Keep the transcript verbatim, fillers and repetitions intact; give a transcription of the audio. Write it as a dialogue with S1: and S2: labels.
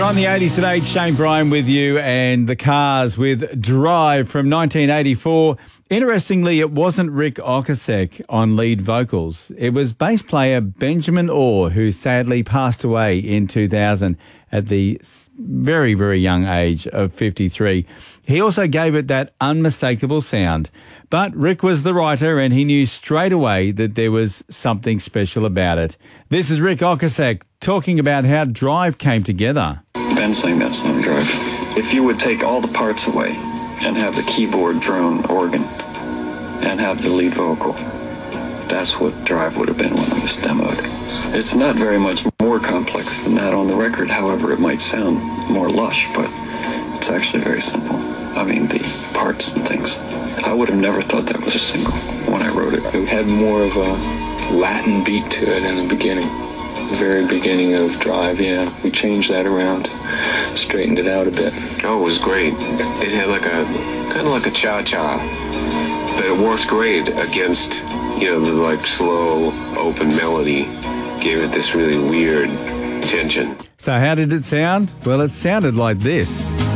S1: You're on the eighties today. Shane Bryan with you, and the Cars with Drive from nineteen eighty-four. Interestingly, it wasn't Rick Ocasek on lead vocals. It was bass player Benjamin Orr, who sadly passed away in two thousand at the very, very young age of fifty-three. He also gave it that unmistakable sound. But Rick was the writer, and he knew straight away that there was something special about it. This is Rick Ocasek talking about how Drive came together.
S2: Ben sang that song, Drive. If you would take all the parts away and have the keyboard, drone, organ, and have the lead vocal, that's what Drive would have been when it was demoed. It's not very much more complex than that on the record. However, it might sound more lush, but it's actually very simple. I mean, the parts and things. I would have never thought that was a single when I wrote it.
S3: It had more of a Latin beat to it in the beginning. The very beginning of Drive, yeah. We changed that around, straightened it out a bit.
S4: Oh, it was great. It had like a, kind of like a cha-cha, but it works great against, you know, the like slow, open melody. Gave it this really weird tension.
S1: So how did it sound? Well, it sounded like this.